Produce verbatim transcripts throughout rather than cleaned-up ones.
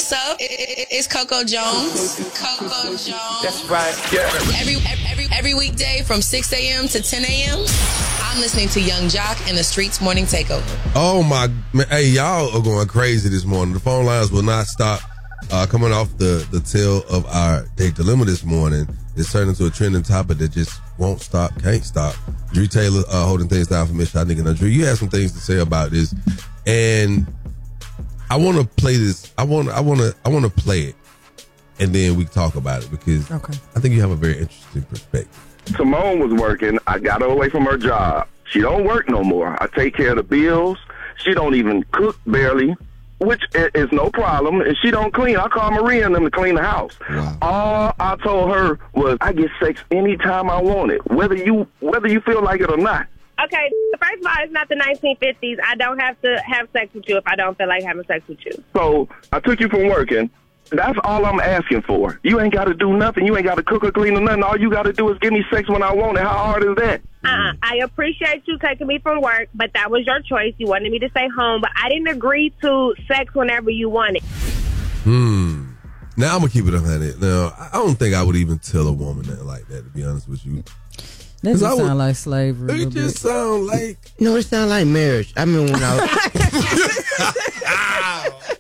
what's up? It, it, it's Coco Jones. Coco Jones. That's right. Yeah. Every, every, every weekday from six a.m. to ten a.m., I'm listening to Young Jock and the Streets Morning Takeover. Oh, my. Man, hey, y'all are going crazy this morning. The phone lines will not stop. Uh, coming off the, the tail of our Date Dilemma this morning, it's turned into a trending topic that just won't stop, can't stop. Drew Taylor uh, holding things down for Miss Shanique. Now, Drew, you had some things to say about this, and I want to play this. I want. I want to. I want to play it, and then we talk about it because okay. I think you have a very interesting perspective. Simone was working. I got her away from her job. She don't work no more. I take care of the bills. She don't even cook barely, which is no problem. And she don't clean. I call Maria and them to clean the house. Wow. All I told her was I get sex anytime I want it, whether you whether you feel like it or not. Okay, first of all, it's not the nineteen fifties. I don't have to have sex with you if I don't feel like having sex with you. So I took you from working. That's all I'm asking for. You ain't got to do nothing. You ain't got to cook or clean or nothing. All you got to do is give me sex when I want it. How hard is that? Uh-uh. I appreciate you taking me from work, but that was your choice. You wanted me to stay home, but I didn't agree to sex whenever you wanted. Hmm. Now, I'm going to keep it on that. Now, I don't think I would even tell a woman that like that, to be honest with you. That just sound would, like slavery. It just bit. sound like... No, it sound like marriage. I mean, when I was...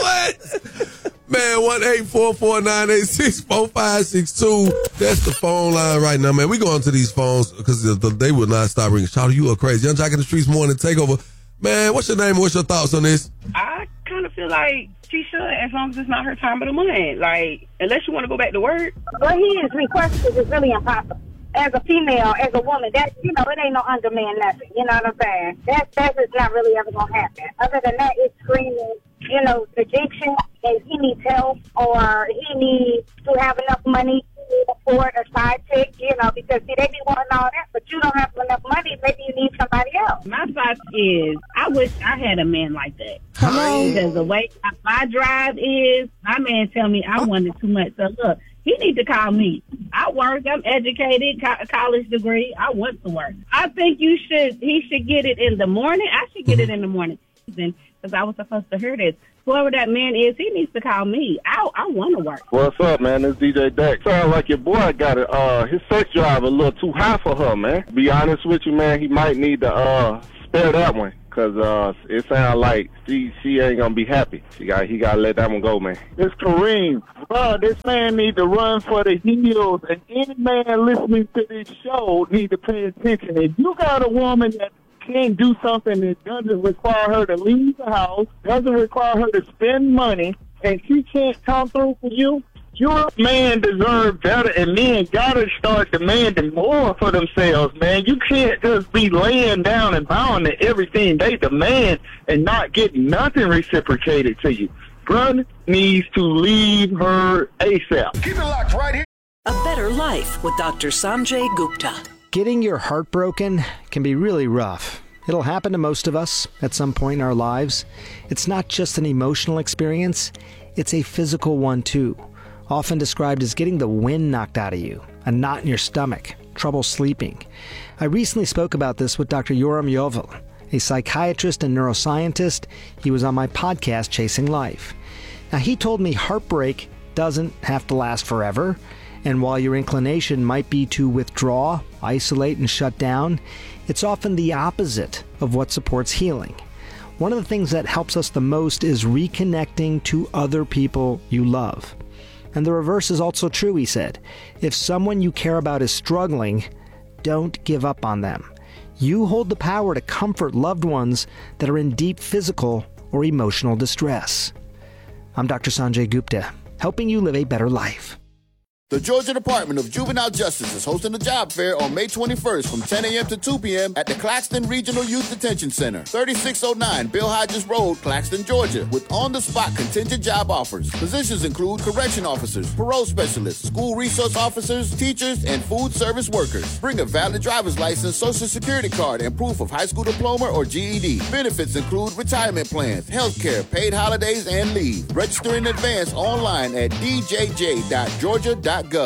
What? Man, one eight four four nine eight six four five six two. That's the phone line right now, man. We go onto these phones because they would not stop ringing. Shout out, you are crazy. Young Jock in the Streets Morning Takeover. Man, what's your name and what's your thoughts on this? I kind of feel like she should, as long as it's not her time of the month. Like, unless you want to go back to work. What he is requesting is really impossible. As a female, as a woman, that, you know, it ain't no underman nothing. You know what I'm saying? That, that is not really ever going to happen. Other than that, it's screaming, you know, rejection, and he needs help, or he needs to have enough money to afford a side chick, you know, because see, they be wanting all that, but you don't have enough money, maybe you need somebody else. My thought is, I wish I had a man like that. Come on. Because the way my drive is, my man tell me I wanted too much. So look, he need to call me. I work. I'm educated, co- college degree. I want to work. I think you should. He should get it in the morning. I should get it in the morning because I was supposed to hear this. Whoever that man is, he needs to call me. I I want to work. What's up, man? It's D J Dex. Sounds like your boy got it. Uh, his sex drive a little too high for her, man. To be honest with you, man, he might need to uh spare that one. Cause uh, it sounds like she she ain't gonna be happy. She got he gotta let that one go, man. It's Kareem, bro. This man need to run for the hills, and any man listening to this show need to pay attention. If you got a woman that can't do something that doesn't require her to leave the house, doesn't require her to spend money, and she can't come through for you, your man deserves better, and men gotta start demanding more for themselves, man. You can't just be laying down and bowing to everything they demand and not get nothing reciprocated to you. Brother needs to leave her ASAP. Keep it locked right here. A Better Life with Doctor Sanjay Gupta. Getting your heart broken can be really rough. It'll happen to most of us at some point in our lives. It's not just an emotional experience, it's a physical one too. Often described as getting the wind knocked out of you, a knot in your stomach, trouble sleeping. I recently spoke about this with Doctor Yoram Yovel, a psychiatrist and neuroscientist. He was on my podcast, Chasing Life. Now, he told me heartbreak doesn't have to last forever, and while your inclination might be to withdraw, isolate, and shut down, it's often the opposite of what supports healing. One of the things that helps us the most is reconnecting to other people you love. And the reverse is also true, he said. If someone you care about is struggling, don't give up on them. You hold the power to comfort loved ones that are in deep physical or emotional distress. I'm Doctor Sanjay Gupta, helping you live a better life. The Georgia Department of Juvenile Justice is hosting a job fair on May twenty-first from ten a.m. to two p.m. at the Claxton Regional Youth Detention Center, thirty-six oh nine Bill Hodges Road, Claxton, Georgia, with on-the-spot contingent job offers. Positions include correction officers, parole specialists, school resource officers, teachers, and food service workers. Bring a valid driver's license, social security card, and proof of high school diploma or G E D. Benefits include retirement plans, health care, paid holidays, and leave. Register in advance online at d j j dot georgia dot gov.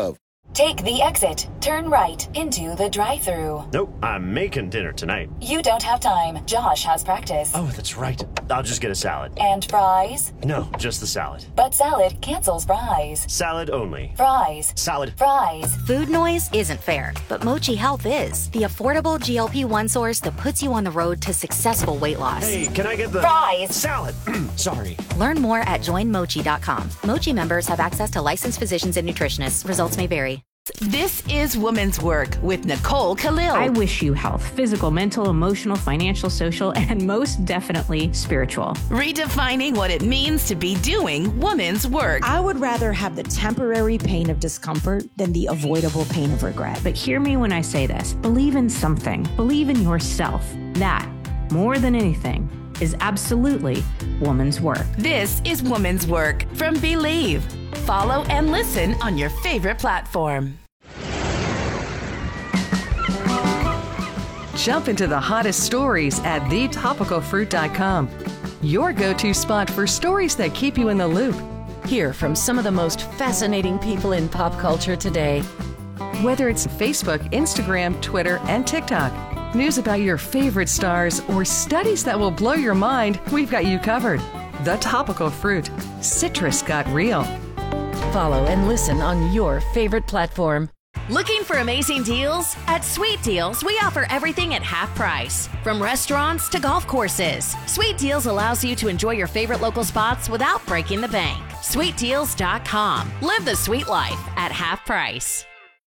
Take the exit. Turn right into the drive-thru. Nope, I'm making dinner tonight. You don't have time. Josh has practice. Oh, that's right. I'll just get a salad. And fries? No, just the salad. But salad cancels fries. Salad only. Fries. Salad. Fries. Food noise isn't fair, but Mochi Health is. The affordable G L P one source that puts you on the road to successful weight loss. Hey, can I get the... Fries. Salad. Sorry. Learn more at join mochi dot com. Mochi members have access to licensed physicians and nutritionists. Results may vary. This is Woman's Work with Nicole Khalil. I wish you health, physical, mental, emotional, financial, social, and most definitely spiritual. Redefining what it means to be doing woman's work. I would rather have the temporary pain of discomfort than the avoidable pain of regret. But hear me when I say this. Believe in something. Believe in yourself. That, more than anything, is absolutely woman's work. This is Woman's Work from Believe. Follow and listen on your favorite platform. Jump into the hottest stories at the topical fruit dot com. Your go-to spot for stories that keep you in the loop. Hear from some of the most fascinating people in pop culture today. Whether it's Facebook, Instagram, Twitter, and TikTok, news about your favorite stars, or studies that will blow your mind, we've got you covered. The Topical Fruit. Citrus got real. Follow and listen on your favorite platform. Looking for amazing deals? At Sweet Deals, we offer everything at half price. From restaurants to golf courses, Sweet Deals allows you to enjoy your favorite local spots without breaking the bank. sweet deals dot com. Live the sweet life at half price.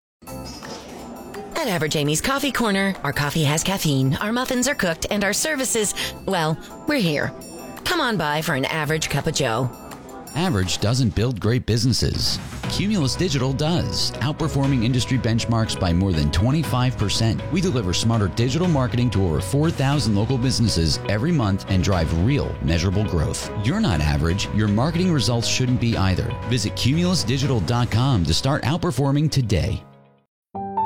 At Average Amy's Coffee Corner, our coffee has caffeine, our muffins are cooked, and our services, well, we're here. Come on by for an average cup of joe. Average doesn't build great businesses. Cumulus Digital does, outperforming industry benchmarks by more than twenty-five percent. We deliver smarter digital marketing to over four thousand local businesses every month and drive real, measurable growth. You're not average. Your marketing results shouldn't be either. Visit cumulus digital dot com to start outperforming today.